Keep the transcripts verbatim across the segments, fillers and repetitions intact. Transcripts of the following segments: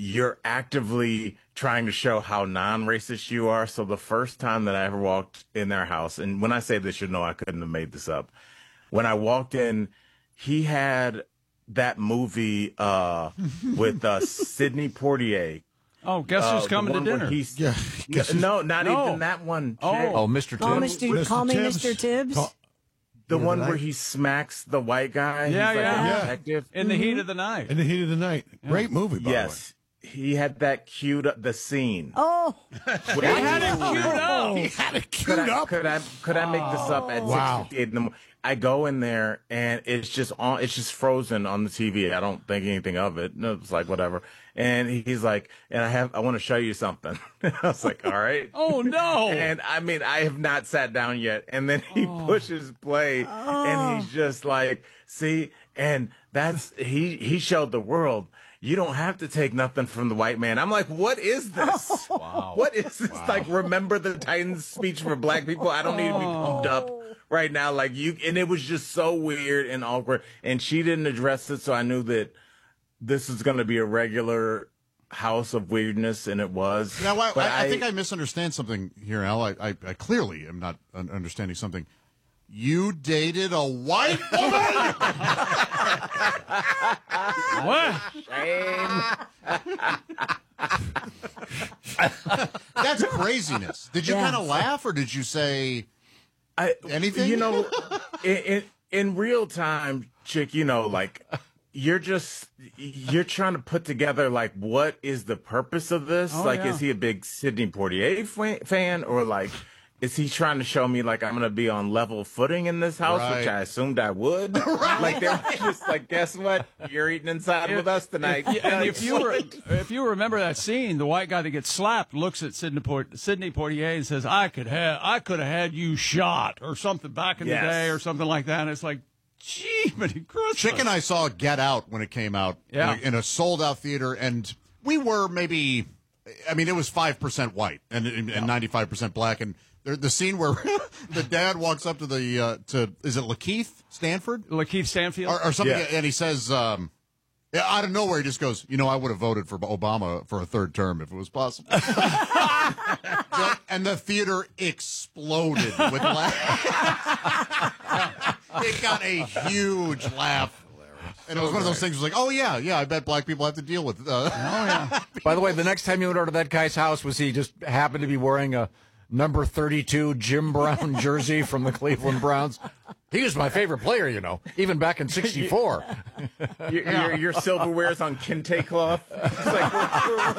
you're actively trying to show how non-racist you are. So the first time that I ever walked in their house, and when I say this, you know I couldn't have made this up. When I walked in, he had that movie uh, with uh, Sidney Poitier. Oh, guess uh, who's coming to dinner? He's, Yeah, guess who's- no, not No. even that one. Oh. Jay. Oh, Mister Call, Tibbs? Mister, call me Mister Tibbs. Call- the Yeah, one the where night- he smacks the white guy. Yeah, He's like yeah. a Yeah. detective. In the heat of the night. In the heat of the night. Great movie, by Yes. He had that queued up, the scene. Oh, Where I had it queued up. the way. He had it Could queued I, up. could I could I make this up at Wow. six fifty-eight in the morning? I go in there and it's just on. It's just frozen on the T V. I don't think anything of it. No, it's like whatever. And he- he's like, and I have I want to show you something. I was like, all right. Oh, no. And I mean, I have not sat down yet. And then he pushes play, and he's just like, see, and that's he he showed the world. You don't have to take nothing from the white man. I'm like, what is this? Wow. What is this? Like, remember the Titans speech for black people? I don't need to be pumped up right now. Like you, and it was just so weird and awkward. And she didn't address it, so I knew that this is going to be a regular house of weirdness, and it was. Now, I, But I, I think I misunderstand something here, Al. I, I, I clearly am not un- understanding something. You dated a white woman? What? That's craziness. Did you Yeah. kind of laugh, or did you say I, anything? You know, in, in in real time, chick. You know, like you're just you're trying to put together like what is the purpose of this? Oh, like, yeah. is he a big Sidney Poitier fa- fan, or like is he trying to show me like I'm gonna be on level footing in this house, which Right. I assumed I would? Like they're just like, guess what? You're eating inside with us tonight. Yeah, and if you were, if you remember that scene, the white guy that gets slapped looks at Sidney, Port, Sidney Poitier and says, "I could have, I could have had you shot or something back in Yes. the day or something like that." And it's like, gee, Merry Christmas. Chick and I saw Get Out when it came out Yeah. in, a, in a sold-out theater, and we were maybe, I mean, it was five percent white and, and, and ninety-five percent black, and there, the scene where the dad walks up to the, uh, to is it Lakeith Stanford? Lakeith Stanfield. Or, or something, Yeah. and he says, um, yeah, out of nowhere, he just goes, you know, I would have voted for Obama for a third term if it was possible. And the theater exploded with laughter. It got a huge laugh. And it was one of those things. It was like, oh yeah, yeah. I bet black people have to deal with. Uh, By the way, the next time you went over to that guy's house, was he just happened to be wearing a number thirty-two Jim Brown jersey from the Cleveland Browns? He was my favorite player, you know, even back in sixty-four. your, your, your silverware's on kente cloth. It's like, we're, we're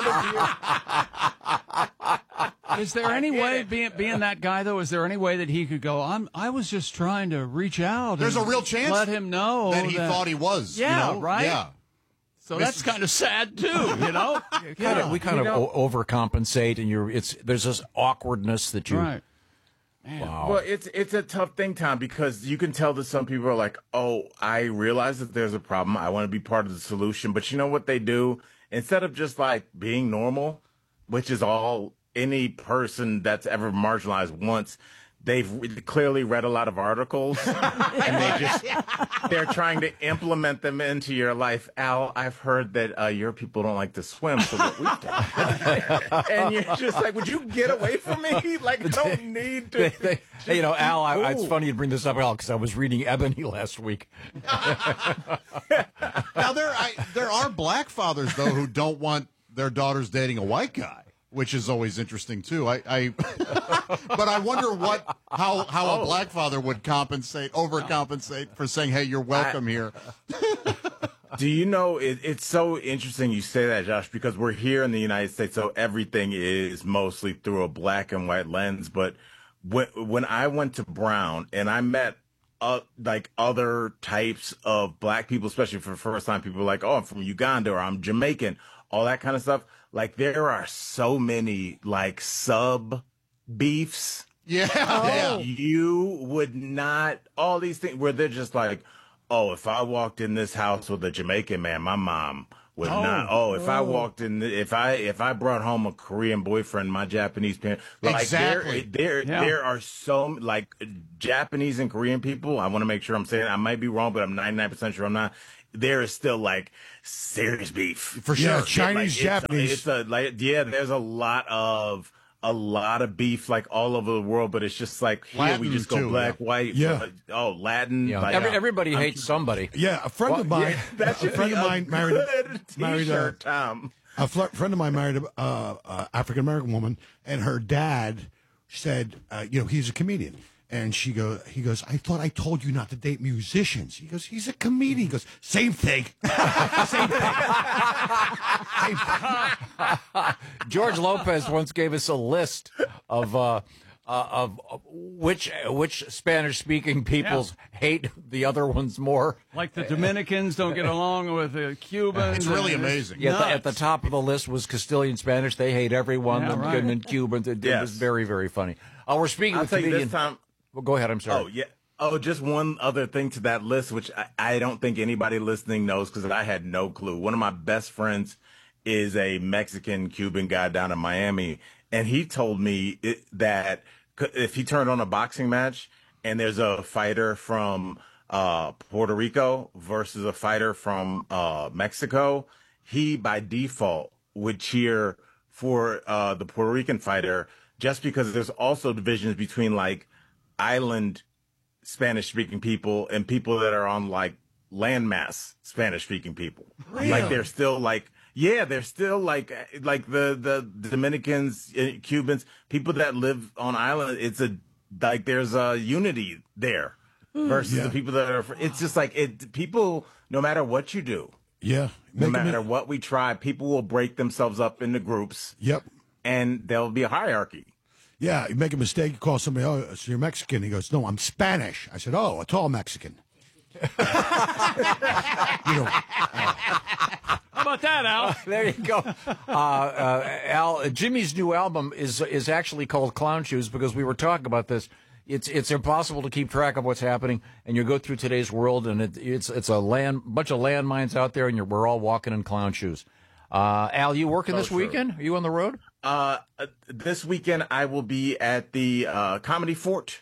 one of you. Is there any way, being being that guy though, is there any way that he could go? I'm. I was just trying to reach out. There's and a real chance let him know that he thought he was. Yeah, you know? right? Yeah. So that's kind of sad too, you know. Kind of, we kind You of know- o- overcompensate, and you're it's there's this awkwardness that you. Right. Well, it's it's a tough thing, Tom, because you can tell that some people are like, "Oh, I realize that there's a problem. I want to be part of the solution." But you know what they do? Instead of just like being normal, which is all any person that's ever marginalized wants, they've re- clearly read a lot of articles, and they just they're trying to implement them into your life. Al, I've heard that uh, your people don't like to swim, so what we do, and you're just like, "Would you get away from me? Like, I don't need to." They, they, hey, you know, Al, I, I- it's Ooh. funny you bring this up, Al, because I was reading Ebony last week. Now there, I, there are black fathers though who don't want their daughters dating a white guy, which is always interesting too. I, I but I wonder what how how a black father would compensate, overcompensate for saying, "Hey, you're welcome here." Do you know, it, it's so interesting you say that, Josh, because we're here in the United States, so everything is mostly through a black and white lens. But when, when I went to Brown and I met uh, like other types of black people, especially for the first time, people were like, "Oh, I'm from Uganda," or "I'm Jamaican," all that kind of stuff. Like, there are so many like sub beefs. Yeah, That you would not, all these things where they're just like, "Oh, if I walked in this house with a Jamaican man, my mom would Oh. not. Oh, if I walked in, the, if I if I brought home a Korean boyfriend, my Japanese parent, like Exactly. there, there, Yeah. there are so like Japanese and Korean people. I want to make sure I'm saying I might be wrong, but I'm ninety-nine percent sure I'm not. there is still like serious beef for sure. Yeah, Chinese, like, Japanese. It's a, it's a like yeah. There's a lot of a lot of beef like all over the world, but it's just like here Latin we just go too, black, yeah. white. Yeah. Oh, Latin. Yeah, like, every, uh, everybody I'm- hates somebody. Yeah, a friend of mine. that a should friend be of a mine married. good married, T-shirt, uh, Tom. A fl- friend of mine married a uh, uh, African American woman, and her dad said, uh, you know, he's a comedian. And she go, he goes, I thought I told you not to date musicians. He goes, he's a comedian. He goes, same thing. Same thing. Same thing. George Lopez once gave us a list of uh, uh, of uh, which which Spanish speaking peoples hate the other ones more. Like the Dominicans don't get along with the Cubans. It's really and amazing. Yeah, at the, at the nuts. top of the list was Castilian Spanish. They hate everyone. Yeah, the right. and Cubans. It, it Yes. was very very funny. Uh, we're speaking I'll with tell you comedian. this time. Well, go ahead. I'm sorry. Oh yeah. Oh, just one other thing to that list, which I, I don't think anybody listening knows because I had no clue. One of my best friends is a Mexican Cuban guy down in Miami, and he told me it, that c- if he turned on a boxing match and there's a fighter from uh, Puerto Rico versus a fighter from uh, Mexico, he by default would cheer for uh, the Puerto Rican fighter just because there's also divisions between like island Spanish speaking people and people that are on like landmass Spanish speaking people. Like they're still like, yeah, they're still like, like the, the Dominicans, uh, Cubans, people that live on island. It's a, like there's a unity there versus Yeah. the people that are, it's just like it, people, no matter what you do, Yeah. no Make 'em- matter what we try, people will break themselves up into groups Yep. and there'll be a hierarchy. Yeah, you make a mistake, you call somebody, oh, so you're Mexican. He goes, no, I'm Spanish. I said, oh, a tall Mexican. you know, How about that, Al? There you go. Uh, uh, Al, Jimmy's new album is is actually called Clown Shoes because we were talking about this. It's it's impossible to keep track of what's happening, and you go through today's world, and it, it's it's a land bunch of landmines out there, and you're, we're all walking in clown shoes. Uh, Al, you working So this true. weekend? Are you on the road? Uh, this weekend I will be at the uh, Comedy Fort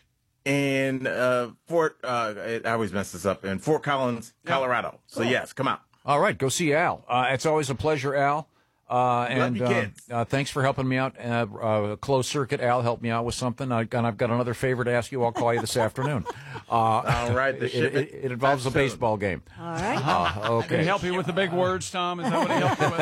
in uh, Fort. Uh, I always mess this up in Fort Collins, Colorado. So yes, come out. All right, go see Al. Uh, it's always a pleasure, Al. Uh, and you, uh, kids. uh, thanks for helping me out. Uh, uh, closed circuit, Al helped me out with something, I, and I've got another favor to ask you. I'll call you this afternoon. Uh, All right, the it, ship it, it involves a That's soon. baseball game. All right. Uh, Can he okay. help you with the big words, Tom? Is that what he helped you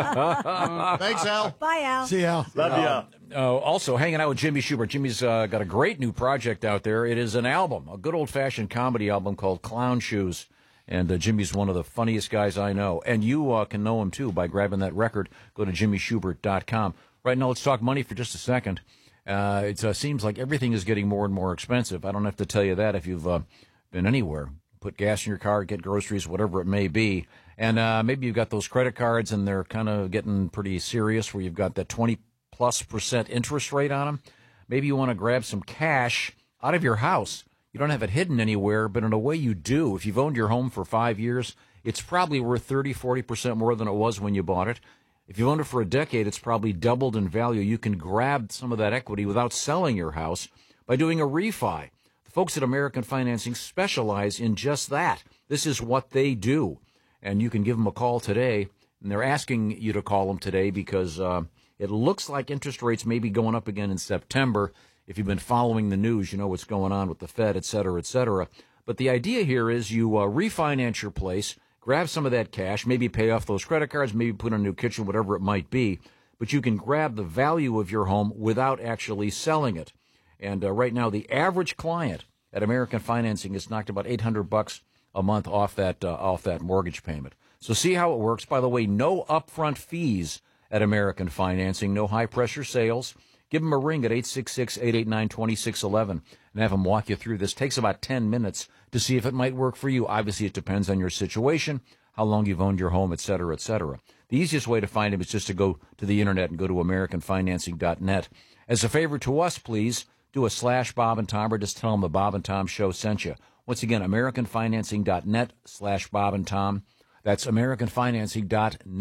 with? Thanks, Al. Bye, Al. see Al. Love ya. Uh, also, hanging out with Jimmy Schubert. Jimmy's uh, got a great new project out there. It is an album, a good old-fashioned comedy album called Clown Shoes. And uh, Jimmy's one of the funniest guys I know. And you uh, can know him, too, by grabbing that record. Go to jimmy schubert dot com. Right now, let's talk money for just a second. Uh, it uh, seems like everything is getting more and more expensive. I don't have to tell you that if you've uh, been anywhere. Put gas in your car, get groceries, whatever it may be. And uh, maybe you've got those credit cards, and they're kind of getting pretty serious, where you've got that twenty-plus percent interest rate on them. Maybe you want to grab some cash out of your house. You don't have it hidden anywhere, but in a way you do. If you've owned your home for five years, it's probably worth thirty, forty percent more than it was when you bought it. If you've owned it for a decade, it's probably doubled in value. You can grab some of that equity without selling your house by doing a refi. The folks at American Financing specialize in just that. This is what they do. And you can give them a call today. And they're asking you to call them today because uh, it looks like interest rates may be going up again in September. If you've been following the news, you know what's going on with the Fed, et cetera, et cetera. But the idea here is you uh, refinance your place, grab some of that cash, maybe pay off those credit cards, maybe put in a new kitchen, whatever it might be. But you can grab the value of your home without actually selling it. And uh, right now, the average client at American Financing has knocked about eight hundred bucks a month off that uh, off that mortgage payment. So see how it works. By the way, no upfront fees at American Financing, no high-pressure sales. Give them a ring at eight six six, eight eight nine, two six one one and have them walk you through this. Takes about ten minutes to see if it might work for you. Obviously, it depends on your situation, how long you've owned your home, et cetera, et cetera. The easiest way to find them is just to go to the Internet and go to american financing dot net. As a favor to us, please, do a slash Bob and Tom or just tell them the Bob and Tom Show sent you. Once again, american financing dot net slash Bob and Tom. That's american financing dot net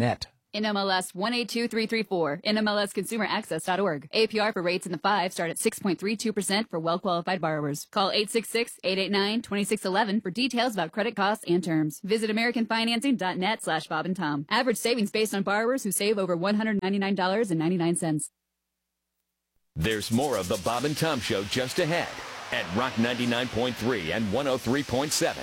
N M L S one eight two three three four, N M L S consumer access dot org. A P R for rates in the five start at six point three two percent for well-qualified borrowers. Call eight six six, eight eight nine, two six one one for details about credit costs and terms. Visit americanfinancing.net slash Bob and Tom. Average savings based on borrowers who save over one hundred ninety-nine dollars and ninety-nine cents. There's more of the Bob and Tom Show just ahead at Rock ninety-nine point three and one oh three point seven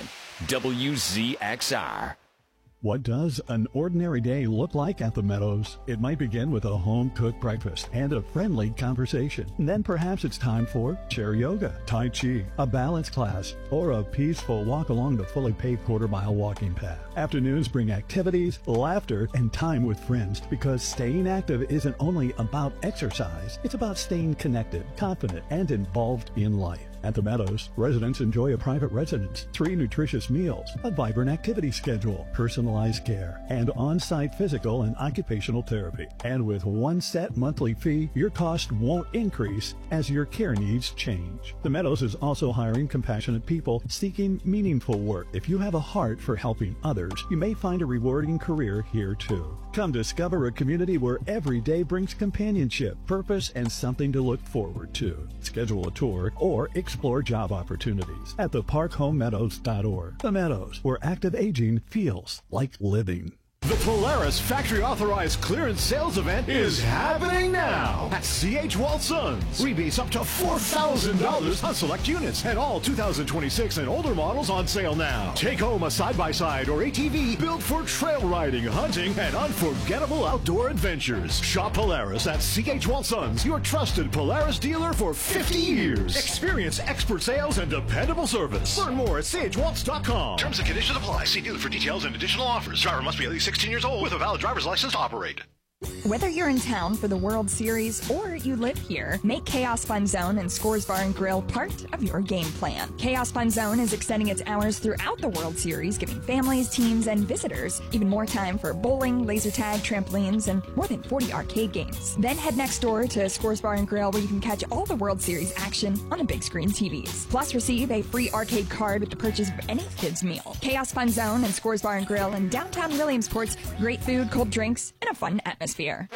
W Z X R. What does an ordinary day look like at the Meadows? It might begin with a home-cooked breakfast and a friendly conversation. And then perhaps it's time for chair yoga, tai chi, a balance class, or a peaceful walk along the fully paved quarter-mile walking path. Afternoons bring activities, laughter, and time with friends, because staying active isn't only about exercise. It's about staying connected, confident, and involved in life. At the Meadows, residents enjoy a private residence, three nutritious meals, a vibrant activity schedule, personalized care, and on-site physical and occupational therapy. And with one set monthly fee, your cost won't increase as your care needs change. The Meadows is also hiring compassionate people seeking meaningful work. If you have a heart for helping others, you may find a rewarding career here too. Come discover a community where every day brings companionship, purpose, and something to look forward to. Schedule a tour or explore job opportunities at the park home meadows dot org. The Meadows, where active aging feels like living. The Polaris Factory Authorized Clearance Sales Event is happening now at C H. Walsons. Rebates up to four thousand dollars on select units and all two thousand twenty-six and older models on sale now. Take home a side-by-side or A T V built for trail riding, hunting, and unforgettable outdoor adventures. Shop Polaris at C H. Walsons, your trusted Polaris dealer for fifty years. Experience expert sales and dependable service. Learn more at C H waltz dot com. Terms and conditions apply. See dealer for details and additional offers. Driver must be at least sixteen years old with a valid driver's license to operate. Whether you're in town for the World Series or you live here, make Chaos Fun Zone and Scores Bar and Grill part of your game plan. Chaos Fun Zone is extending its hours throughout the World Series, giving families, teams, and visitors even more time for bowling, laser tag, trampolines, and more than forty arcade games. Then head next door to Scores Bar and Grill, where you can catch all the World Series action on the big screen T Vs. Plus, receive a free arcade card with the purchase of any kids' meal. Chaos Fun Zone and Scores Bar and Grill in downtown Williamsport's great food, cold drinks, and a fun atmosphere.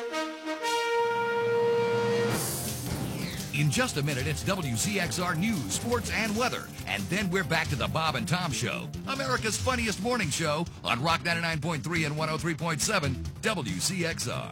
In just a minute, it's W Z X R News, Sports, and Weather. And then we're back to the Bob and Tom Show, America's funniest morning show on Rock ninety-nine point three and one oh three point seven W Z X R.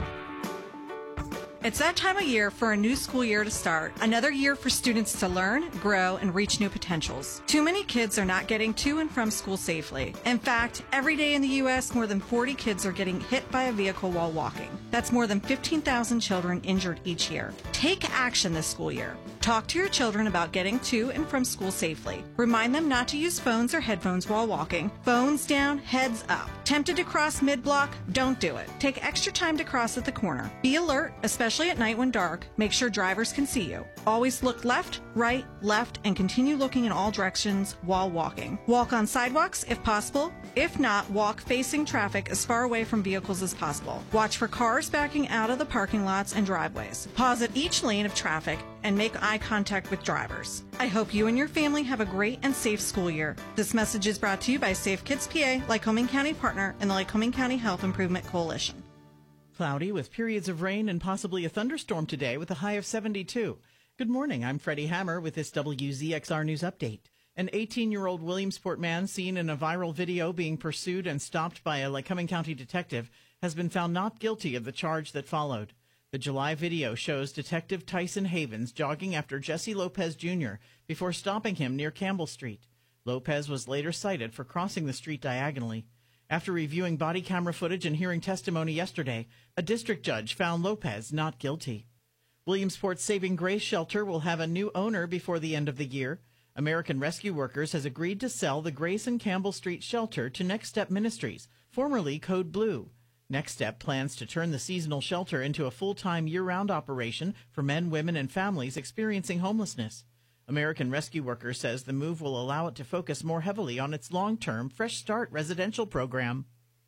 It's that time of year for a new school year to start. Another year for students to learn, grow, and reach new potentials. Too many kids are not getting to and from school safely. In fact, every day in the U S, more than forty kids are getting hit by a vehicle while walking. That's more than fifteen thousand children injured each year. Take action this school year. Talk to your children about getting to and from school safely. Remind them not to use phones or headphones while walking. Phones down, heads up. Tempted to cross mid-block? Don't do it. Take extra time to cross at the corner. Be alert, especially at night when dark. Make sure drivers can see you. Always look left, right, left, and continue looking in all directions while walking. Walk on sidewalks if possible. If not, walk facing traffic as far away from vehicles as possible. Watch for cars backing out of the parking lots and driveways. Pause at each lane of traffic and make eye contact with drivers. I hope you and your family have a great and safe school year. This message is brought to you by Safe Kids P A, Lycoming County Partner, and the Lycoming County Health Improvement Coalition. Cloudy with periods of rain and possibly a thunderstorm today with a high of seventy-two. Good morning, I'm Freddie Hammer with this W Z X R News Update. An eighteen-year-old Williamsport man seen in a viral video being pursued and stopped by a Lycoming County detective has been found not guilty of the charge that followed. The July video shows Detective Tyson Havens jogging after Jesse Lopez Junior before stopping him near Campbell Street. Lopez was later cited for crossing the street diagonally. After reviewing body camera footage and hearing testimony yesterday, a district judge found Lopez not guilty. Williamsport's Saving Grace shelter will have a new owner before the end of the year. American Rescue Workers has agreed to sell the Grace and Campbell Street shelter to Next Step Ministries, formerly Code Blue. Next Step plans to turn the seasonal shelter into a full-time year-round operation for men, women, and families experiencing homelessness. American Rescue Workers says the move will allow it to focus more heavily on its long-term Fresh Start residential program.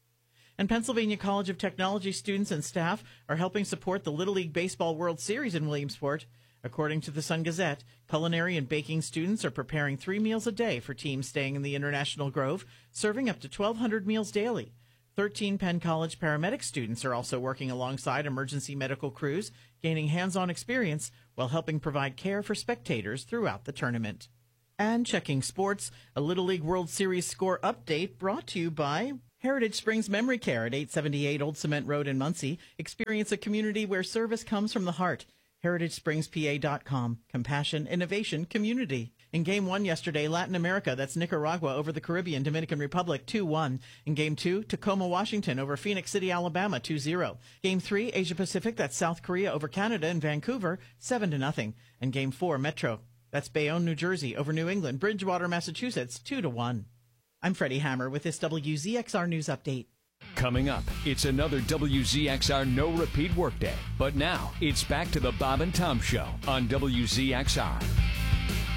And Pennsylvania College of Technology students and staff are helping support the Little League Baseball World Series in Williamsport. According to the Sun-Gazette, culinary and baking students are preparing three meals a day for teams staying in the International Grove, serving up to twelve hundred meals daily. thirteen Penn College paramedic students are also working alongside emergency medical crews, gaining hands-on experience while helping provide care for spectators throughout the tournament. And checking sports, a Little League World Series score update brought to you by Heritage Springs Memory Care at eight seventy-eight Old Cement Road in Muncie. Experience a community where service comes from the heart. heritage springs p a dot com. Compassion, innovation, community. In Game one yesterday, Latin America, that's Nicaragua over the Caribbean, Dominican Republic, two one. In Game two, Tacoma, Washington over Phoenix City, Alabama, two zero. Game three, Asia Pacific, that's South Korea over Canada and Vancouver, seven to nothing. And Game four, Metro, that's Bayonne, New Jersey over New England, Bridgewater, Massachusetts, two to one. I'm Freddie Hammer with this W Z X R News Update. Coming up, it's another W Z X R no-repeat workday. But now, it's back to the Bob and Tom Show on W Z X R.